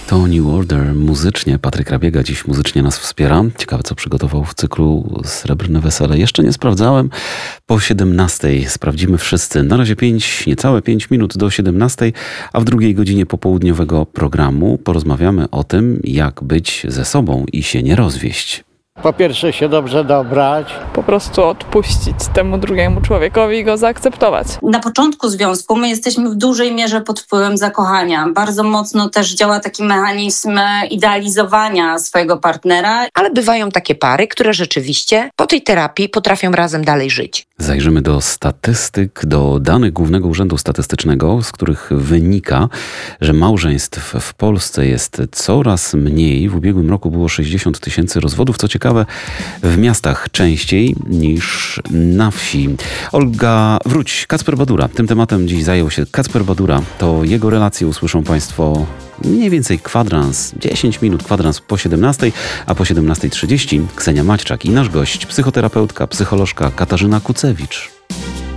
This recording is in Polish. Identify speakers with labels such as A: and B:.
A: To New Order muzycznie. Patryk Rabiega dziś muzycznie nas wspiera. Ciekawe, co przygotował w cyklu Srebrne Wesele. Jeszcze nie sprawdzałem. Po 17 sprawdzimy wszyscy. Na razie niecałe 5 minut do 17, a w drugiej godzinie popołudniowego programu porozmawiamy o tym, jak być ze sobą i się nie rozwieść.
B: Po pierwsze się dobrze dobrać.
C: Po prostu odpuścić temu drugiemu człowiekowi i go zaakceptować.
D: Na początku związku my jesteśmy w dużej mierze pod wpływem zakochania. Bardzo mocno też działa taki mechanizm idealizowania swojego partnera.
E: Ale bywają takie pary, które rzeczywiście po tej terapii potrafią razem dalej żyć.
A: Zajrzymy do statystyk, do danych Głównego Urzędu Statystycznego, z których wynika, że małżeństw w Polsce jest coraz mniej. W ubiegłym roku było 60 000 rozwodów. Co ciekawe, w miastach częściej niż na wsi. Olga, wróć, Kacper Badura. Tym tematem dziś zajął się Kacper Badura. To jego relacje usłyszą Państwo mniej więcej kwadrans, 10 minut kwadrans po 17, a po 17:30 Ksenia Maćczak i nasz gość, psychoterapeutka, psycholożka Katarzyna Kucewicz.